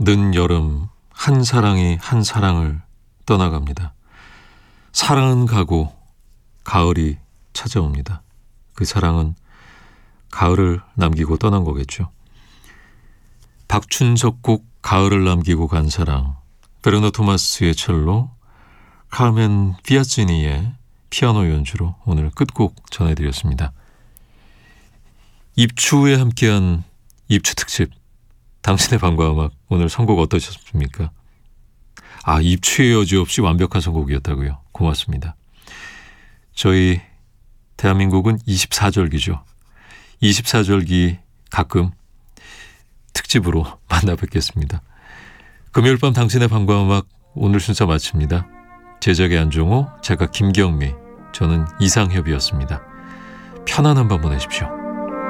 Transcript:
늦여름 한 사랑이 한 사랑을 떠나갑니다. 사랑은 가고 가을이 찾아옵니다. 그 사랑은 가을을 남기고 떠난 거겠죠. 박춘석 곡 가을을 남기고 간 사랑, 베르나 토마스의 첼로, 카르멘 피아치니의 피아노 연주로 오늘 끝곡 전해드렸습니다. 입추에 함께한 입추 특집, 당신의 밤과 음악, 오늘 선곡 어떠셨습니까? 입추의 여지 없이 완벽한 선곡이었다고요. 고맙습니다. 저희 대한민국은 24절기죠. 24절기 가끔 특집으로 만나 뵙겠습니다. 금요일 밤 당신의 밤과 음악, 오늘 순서 마칩니다. 제작의 안종호, 작가 김경미, 저는 이상협이었습니다. 편안한 밤 보내십시오.